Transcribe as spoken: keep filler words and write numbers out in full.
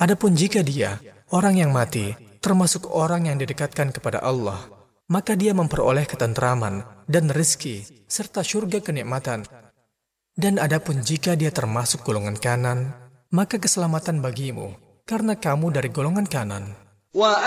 Adapun jika dia, orang yang mati, termasuk orang yang didekatkan kepada Allah, maka dia memperoleh ketenteraman dan rezeki, serta syurga kenikmatan. Dan adapun jika dia termasuk golongan kanan, maka keselamatan bagimu, karena kamu dari golongan kanan.